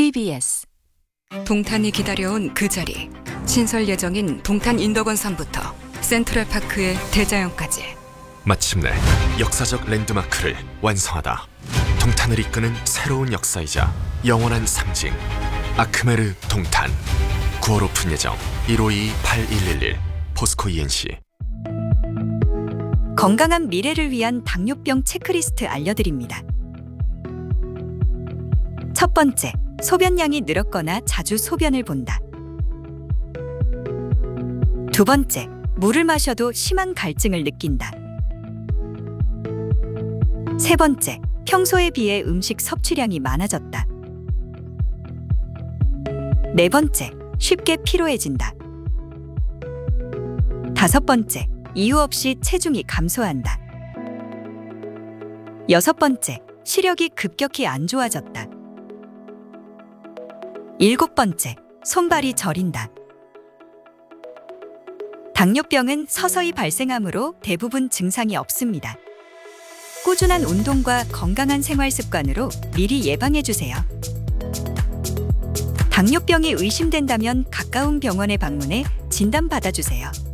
TBS 동탄이 기다려온 그 자리, 신설 예정인 동탄 인덕원산부터 센트럴파크의 대자연까지 마침내 역사적 랜드마크를 완성하다. 동탄을 이끄는 새로운 역사이자 영원한 상징, 아크메르 동탄. 9월 오픈 예정. 1522-8111 포스코 ENC. 건강한 미래를 위한 당뇨병 체크리스트 알려드립니다. 첫 번째, 소변량이 늘었거나 자주 소변을 본다. 두 번째, 물을 마셔도 심한 갈증을 느낀다. 세 번째, 평소에 비해 음식 섭취량이 많아졌다. 네 번째, 쉽게 피로해진다. 다섯 번째, 이유 없이 체중이 감소한다. 여섯 번째, 시력이 급격히 안 좋아졌다. 일곱 번째, 손발이 저린다. 당뇨병은 서서히 발생하므로 대부분 증상이 없습니다. 꾸준한 운동과 건강한 생활 습관으로 미리 예방해 주세요. 당뇨병이 의심된다면 가까운 병원에 방문해 진단 받아주세요.